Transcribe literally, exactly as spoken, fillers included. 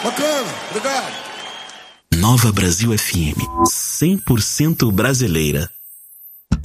Bacana, obrigado. Nova Brasil F M, cem por cento brasileira.